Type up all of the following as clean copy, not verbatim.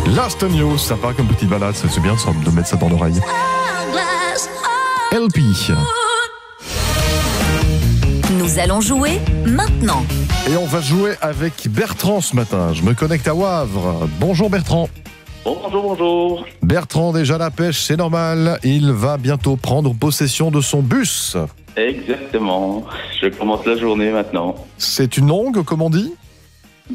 Last News, sympa comme petite balade, c'est bien de mettre ça dans l'oreille. LP. Nous allons jouer maintenant. Et on va jouer avec Bertrand ce matin. Je me connecte à Wavre. Bonjour Bertrand. Bonjour. Bertrand, déjà la pêche, c'est normal. Il va bientôt prendre possession de son bus. Exactement. Je commence la journée maintenant. C'est une longue, comme on dit ? Pardon ?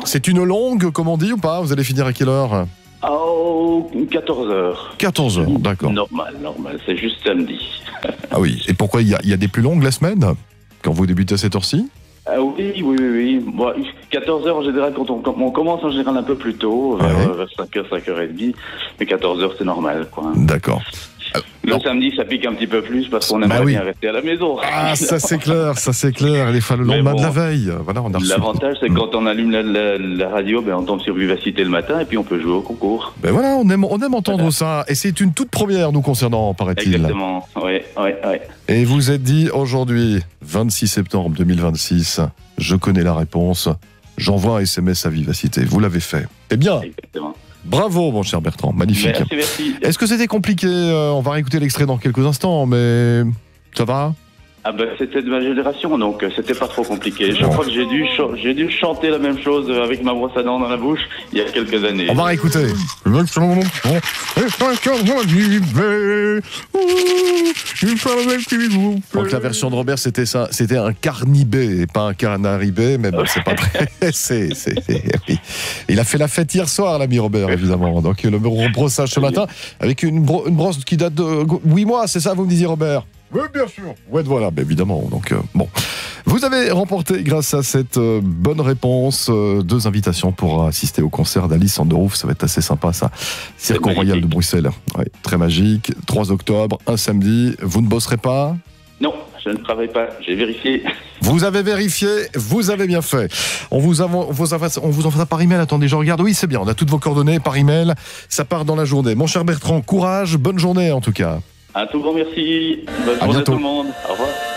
C'est une longue, comme on dit, ou pas ? Vous allez finir à quelle heure ? Oh, 14h. 14h, d'accord. Normal. C'est juste samedi. Ah oui, et pourquoi il y a des plus longues la semaine ? Quand vous débutez à cette heure-ci ? Oui. Bon, 14h en général, quand on commence en général un peu plus tôt, vers 5h, 5h30. Mais 14h, c'est normal, quoi. D'accord. Le samedi, ça pique un petit peu plus parce qu'on aimerait bien rester à la maison. Ah, ça c'est clair. Les fois le lendemain de la veille. Voilà, on a reçu... L'avantage, c'est que quand on allume la radio, on tombe sur Vivacité le matin et puis on peut jouer au concours. Ben voilà, on aime entendre ça. Et c'est une toute première nous concernant, paraît-il. Exactement, oui. Et vous êtes dit aujourd'hui, 26 septembre 2026, je connais la réponse, j'envoie un SMS à Vivacité. Vous l'avez fait. Eh bien, exactement. Bravo mon cher Bertrand, magnifique. Merci. Est-ce que c'était compliqué ? On va réécouter l'extrait dans quelques instants, mais ça va ? Ah c'était de ma génération, donc c'était pas trop compliqué. Je crois que j'ai dû chanter la même chose avec ma brosse à dents dans la bouche il y a quelques années. On va réécouter. Donc la version de Robert, c'était ça. C'était un carnibé, et pas un canaribé, mais bon, c'est pas très... oui. Il a fait la fête hier soir, l'ami Robert, évidemment. Donc le brossage ce matin, avec une brosse qui date de 8 mois, c'est ça, vous me disiez, Robert ? Oui, bien sûr. Ouais, voilà, évidemment. Donc, bon. Vous avez remporté, grâce à cette bonne réponse, 2 invitations pour assister au concert d'Alice Underouf. Ça va être assez sympa, ça. Cirque Royal de Bruxelles. Ouais, très magique. 3 octobre, un samedi. Vous ne bosserez pas ? Non, je ne travaille pas. J'ai vérifié. Vous avez vérifié, vous avez bien fait. On vous envoie par email. Attendez, je regarde. Oui, c'est bien. On a toutes vos coordonnées par email. Ça part dans la journée. Mon cher Bertrand, courage. Bonne journée, en tout cas. Un tout grand merci. Bonne journée à tout le monde. Au revoir.